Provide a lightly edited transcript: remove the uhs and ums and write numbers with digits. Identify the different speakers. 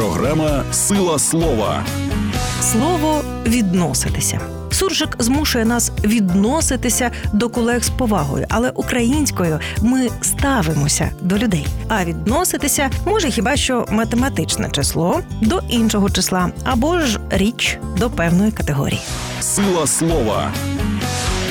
Speaker 1: Програма «Сила слова».
Speaker 2: Слово «відноситися». Суржик змушує нас відноситися до колег з повагою, але українською ми ставимося до людей. А відноситися може хіба що математичне число до іншого числа, або ж річ до певної категорії.
Speaker 1: «Сила слова»